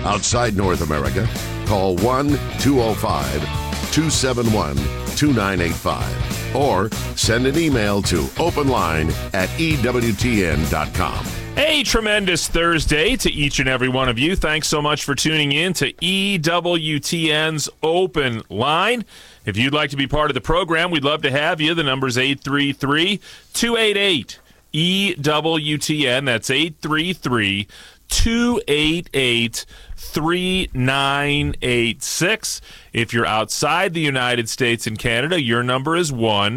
Outside North America, call 1-205-271-2985 or send an email to openline@ewtn.com. A tremendous Thursday to each and every one of you. Thanks so much for tuning in to EWTN's Open Line. If you'd like to be part of the program, we'd love to have you. The number's 833-288-EWTN. That's 833-288-3986. If you're outside the United States and Canada, your number is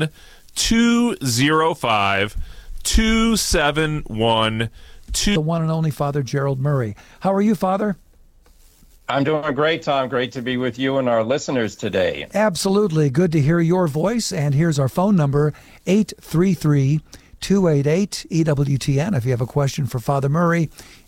1-205-271-2. The one and only Father Gerald Murray. How are you, Father? I'm doing great, Tom. Great to be with you and our listeners today. Absolutely. Good to hear your voice. And here's our phone number, 833-288-EWTN. If you have a question for Father Murray,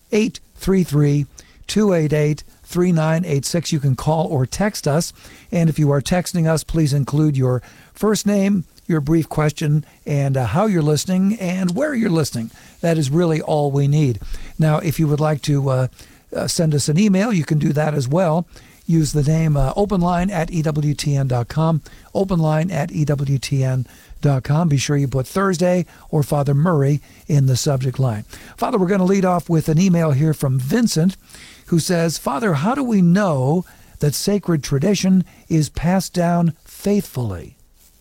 833-288-3986. You can call or text us. And if you are texting us, please include your first name, your brief question, and how you're listening and where you're listening. That is really all we need. Now, if you would like to send us an email, you can do that as well. Use the name openline@ewtn.com, openline@ewtn.com. Be sure you put Thursday or Father Murray in the subject line. Father, we're going to lead off with an email here from Vincent, who says, Father, how do we know that sacred tradition is passed down faithfully?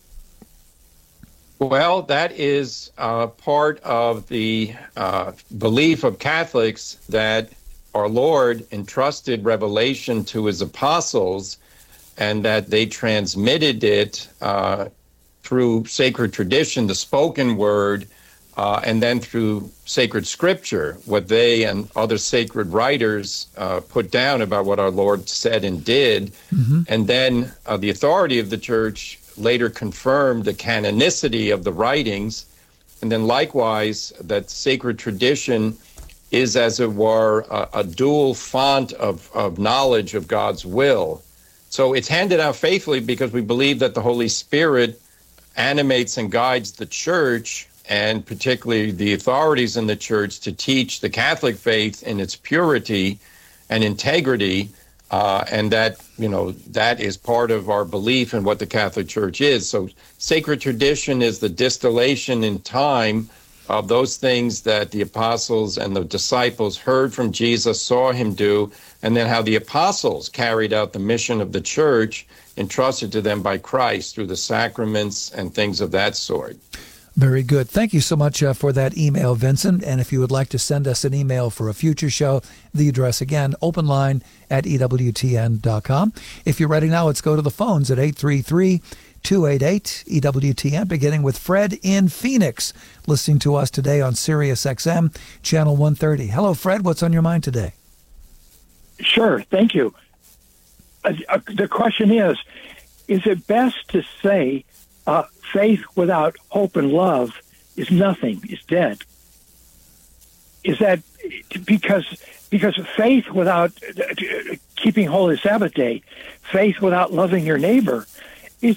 Well, that is part of the belief of Catholics that our Lord entrusted revelation to his apostles and that they transmitted it through sacred tradition, the spoken word, and then through sacred scripture, what they and other sacred writers put down about what our Lord said and did. Mm-hmm. And then the authority of the Church later confirmed the canonicity of the writings, and then likewise that sacred tradition is, as it were, a dual font of knowledge of God's will. So it's handed out faithfully because we believe that the Holy Spirit animates and guides the Church, and particularly the authorities in the Church, to teach the Catholic faith in its purity and integrity. And that, that is part of our belief in what the Catholic Church is. So sacred tradition is the distillation in time of those things that the apostles and the disciples heard from Jesus, saw him do, and then how the apostles carried out the mission of the Church entrusted to them by Christ through the sacraments and things of that sort. Very good. Thank you so much for that email, Vincent. And if you would like to send us an email for a future show, the address again, openline@ewtn.com. If you're ready now, let's go to the phones at 833-288-EWTN, beginning with Fred in Phoenix, listening to us today on Sirius XM, Channel 130. Hello, Fred. What's on your mind today? Sure. Thank you. The question is it best to say faith without hope and love is nothing, is dead? Is that because faith without keeping Holy Sabbath Day, faith without loving your neighbor, it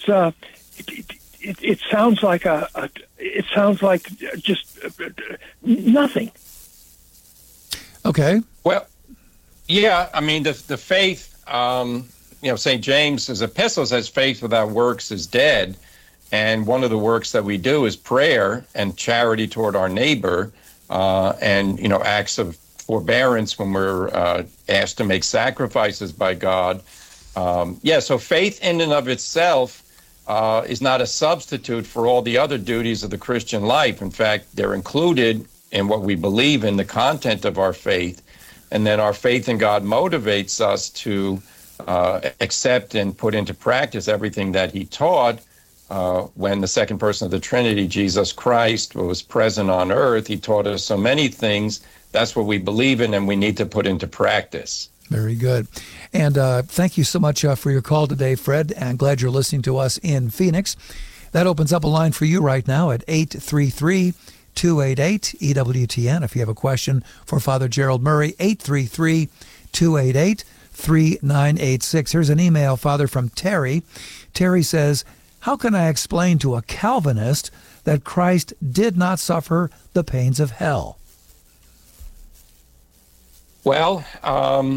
sounds like just nothing. Okay. Well, yeah. I mean, the faith. St. James's epistle says faith without works is dead. And one of the works that we do is prayer and charity toward our neighbor, and, acts of forbearance when we're asked to make sacrifices by God. So faith in and of itself is not a substitute for all the other duties of the Christian life. In fact, they're included in what we believe in the content of our faith. And then our faith in God motivates us to accept and put into practice everything that he taught. When the second person of the Trinity, Jesus Christ, was present on earth, he taught us so many things. That's what we believe in and we need to put into practice. Very good. And thank you so much for your call today, Fred. I'm glad you're listening to us in Phoenix. That opens up a line for you right now at 833-288-EWTN. If you have a question for Father Gerald Murray, 833-288-3986. Here's an email, Father, from Terry. Terry says, how can I explain to a Calvinist that Christ did not suffer the pains of hell? Well,